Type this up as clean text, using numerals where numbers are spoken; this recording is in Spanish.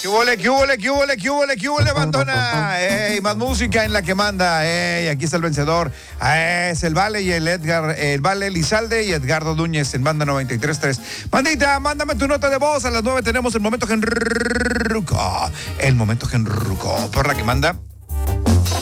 qué huele, bandona? ¡Ey! Más música en la que manda. ¡Ey! Aquí está el vencedor. Es el Vale y el Vale Elizalde y Edgardo Núñez en banda 93.3. Bandita, mándame tu nota de voz. A las 9 tenemos el momento genruco. El momento genruco. Por la que manda.